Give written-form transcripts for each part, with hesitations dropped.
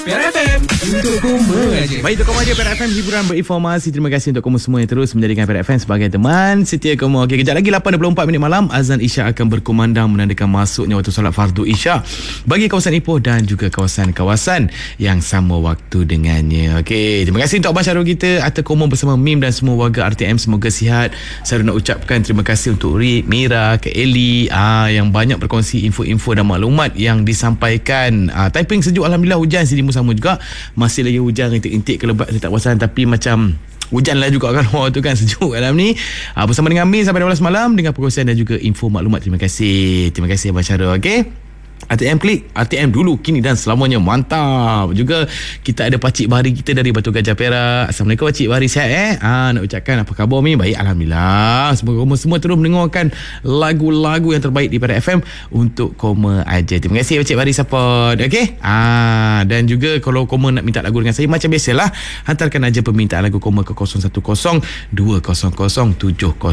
Perak FM untuk Koma je. Baik, untuk Koma je Perak FM, hiburan berinformasi. Terima kasih untuk Koma semua yang terus menjadikan Perak FM sebagai teman setia Koma. Okey, kejap lagi 8.24 minit malam, azan Isyak akan berkumandang menandakan masuknya waktu solat fardu Isyak bagi kawasan Ipoh dan juga kawasan-kawasan yang sama waktu dengannya. Okey, terima kasih untuk Abang Syarul kita atau Koma bersama Mim dan semua warga RTM, semoga sihat. Saya nak ucapkan terima kasih untuk Rik, Mira, Kak Eli yang banyak berkongsi info-info dan maklumat yang disampaikan. Typing sejuk, alhamdulillah. Hujan sini sama juga, masih lagi hujan intik-intik kelebat saya tak perasan, tapi macam hujan lah juga kan, tu kan sejuk malam ni. Bersama dengan Min sampai 12 malam dengan perkongsian dan juga info maklumat. Terima kasih Abang Syarul. Okey, RTM klik, RTM dulu, kini dan selamanya. Mantap. Juga kita ada Pakcik Bahari kita dari Batu Gajah Perak. Assalamualaikum Pakcik Bahari, sihat nak ucapkan apa khabar Mi? Baik, alhamdulillah. Semoga Koma semua terus mendengarkan lagu-lagu yang terbaik di Perak FM untuk Koma aja. Terima kasih Pakcik Bahari support. Okey. Dan juga kalau Koma nak minta lagu dengan saya, macam biasalah, hantarkan aja permintaan lagu Koma ke 010-200-7055.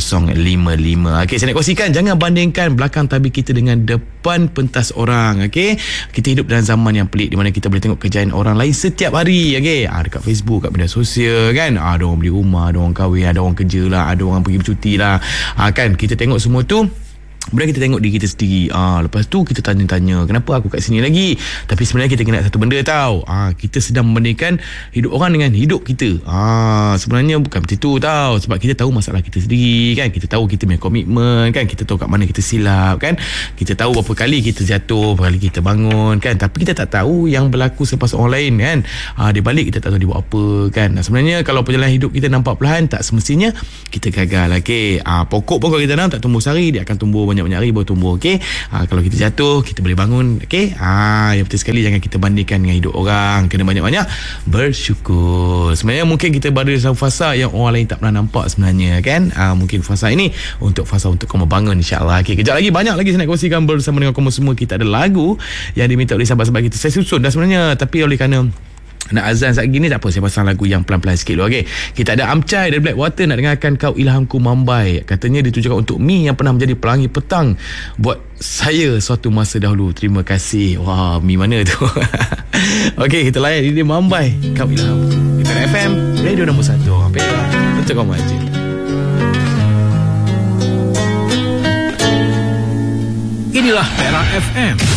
Okey, saya nak kongsikan, jangan bandingkan belakang tabir kita dengan depan pentas orang. Okey, kita hidup dalam zaman yang pelik di mana kita boleh tengok kejayaan orang lain setiap hari. Okey, dekat Facebook, kat media sosial kan, ada orang beli rumah, ada orang kahwin, ada orang kerja lah, ada orang pergi bercuti lah, kan kita tengok semua tu. Kemudian kita tengok diri kita sendiri. Lepas tu kita tanya-tanya, kenapa aku kat sini lagi? Tapi sebenarnya kita kena satu benda tau. Kita sedang membandingkan hidup orang dengan hidup kita. Sebenarnya bukan begitu tu tau. Sebab kita tahu masalah kita sendiri kan. Kita tahu kita punya komitmen kan. Kita tahu kat mana kita silap kan. Kita tahu berapa kali kita jatuh, berapa kali kita bangun kan. Tapi kita tak tahu yang berlaku selepas orang lain kan. Di balik kita tak tahu dia buat apa kan. Sebenarnya kalau perjalanan hidup kita nampak perlahan, tak semestinya kita gagal. Okay. Pokok pun kalau kita tanam tak tumbuh sehari, dia akan tumbuh banyak hari baru tumbuh. Okey, kalau kita jatuh kita boleh bangun. Okey, yang penting sekali jangan kita bandingkan dengan hidup orang. Kena banyak-banyak bersyukur. Sebenarnya mungkin kita berada dalam fasa yang orang lain tak pernah nampak sebenarnya kan. Mungkin fasa ini fasa untuk Koma bangun, insya-Allah. Okey, kejap lagi banyak lagi saya nak kongsikan bersama dengan Koma semua. Kita ada lagu yang diminta oleh sahabat-sahabat kita. Saya susun dah sebenarnya, tapi oleh kerana nak azan saat gini, tak apa, saya pasang lagu yang pelan-pelan sikit dulu. Okey, kita ada Amcai dari Blackwater nak dengarkan Kau Ilhamku Mambai. Katanya ditujukan untuk Mi yang pernah menjadi pelangi petang buat saya suatu masa dahulu. Terima kasih. Wah, Mi mana tu? Okey, kita layan ini Mambai, Kau Ilhamku di Perak FM, radio nombor 1 Perak untuk Koma aja. Inilah Perak FM.